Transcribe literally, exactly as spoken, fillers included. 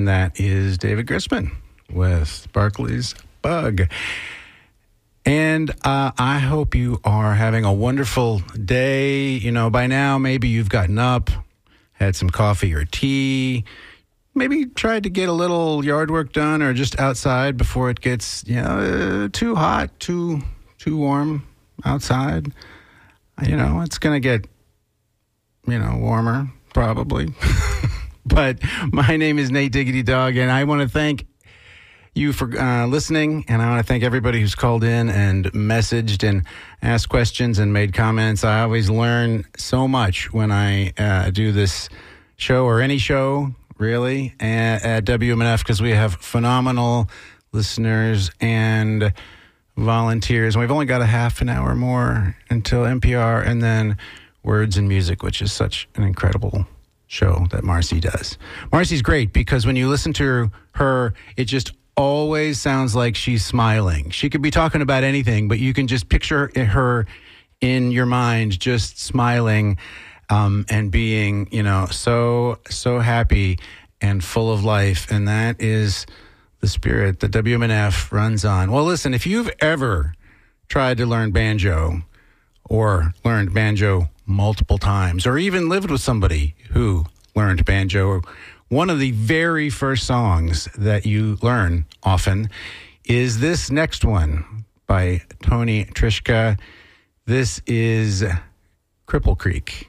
And that is David Grisman with Barclay's Bug. And uh, I hope you are having a wonderful day. You know, by now, maybe you've gotten up, had some coffee or tea, maybe tried to get a little yard work done or just outside before it gets, you know, uh, too hot, too too warm outside. You know, it's going to get, you know, warmer, probably. But my name is Nate Diggity Dog, and I want to thank you for uh, listening, and I want to thank everybody who's called in and messaged and asked questions and made comments. I always learn so much when I uh, do this show, or any show, really, at, at W M N F, because we have phenomenal listeners and volunteers. And we've only got a half an hour more until N P R, and then Words and Music, which is such an incredible show that Marcy does. Marcy's great because when you listen to her, it just always sounds like she's smiling. She could be talking about anything, but you can just picture her in your mind just smiling um, and being, you know, so, so happy and full of life. And that is the spirit that W M N F runs on. Well, listen, if you've ever tried to learn banjo or learned banjo multiple times, or even lived with somebody who learned banjo, one of the very first songs that you learn often is this next one by Tony Trischka. This is Cripple Creek.